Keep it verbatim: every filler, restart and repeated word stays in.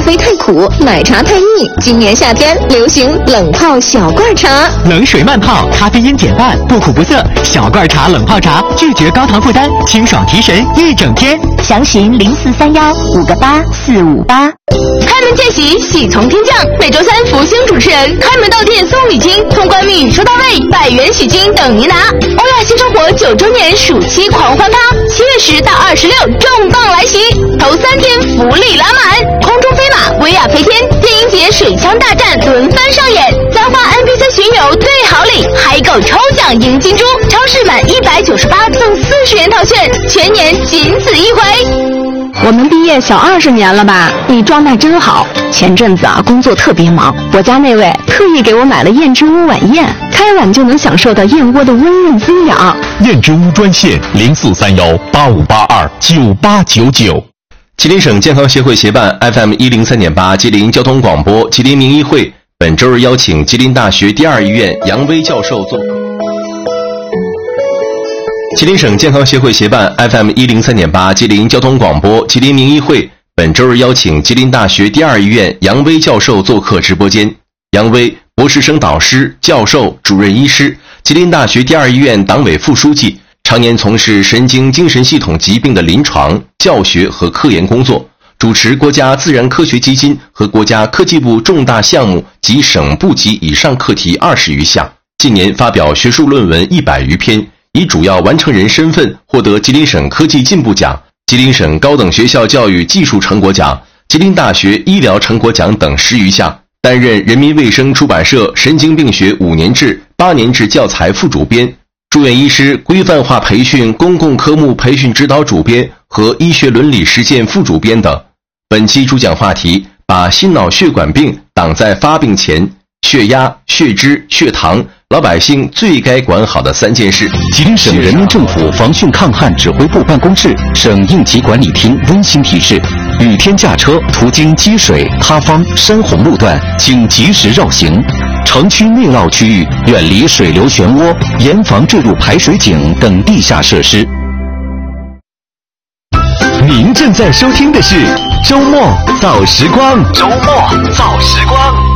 啡太苦，奶茶太腻。今年夏天流行冷泡小罐茶， 冷水慢泡，咖啡因减半，不苦不涩。小罐茶冷泡茶，拒绝高糖负担，清爽提神一整天。 详询零四三幺五个八四五八。 开门见喜，喜从天降。每周三福星主持人开门到店送礼金，通关密语收到位，百元喜金等您拿。欧亚新生活九周年暑期狂欢趴，七月十到二十六重磅来袭，头三天福利拉满，空中飞马、威亚飞天、电音节水枪大战轮番上演，簪花 N P C 巡游最好礼，海狗抽奖赢金猪，超市满一百九十八送四十元套券，全年仅此一回。 我们毕业小二十年了吧？你状态真好。前阵子啊，工作特别忙，我家那位特意给我买了燕之屋晚宴，开碗就能享受到燕窝的温润滋养。 燕之屋专线零四三幺八五八二九八九九。 吉林省健康协会协办 F M 一零三点八吉林交通广播吉林名医会本周日邀请吉林大学第二医院杨威教授做客。吉林省健康协会协办 F M 一零三点八吉林交通广播吉林名医会本周日邀请吉林大学第二医院杨威教授做客直播间。杨威，博士生导师、教授、主任医师，吉林大学第二医院党委副书记，常年从事神经精神系统疾病的临床、教学和科研工作，主持国家自然科学基金和国家科技部重大项目及省部级以上课题二十余项。近年发表学术论文一百余篇，以主要完成人身份获得吉林省科技进步奖、吉林省高等学校教育技术成果奖、吉林大学医疗成果奖等十余项，担任人民卫生出版社神经病学五年制、八年制教材副主编，住院医师规范化培训公共科目培训指导主编和医学伦理实践副主编等。本期主讲话题：把心脑血管病挡在发病前，血压、血脂、血糖，老百姓最该管好的三件事。 吉林省人民政府防汛抗旱指挥部办公室、省应急管理厅温馨提示：雨天驾车途经积水、塌方、山洪路段，请及时绕行。城区内涝区域远离水流漩涡，严防坠入排水井等地下设施。您正在收听的是周末造时光， 周末造时光。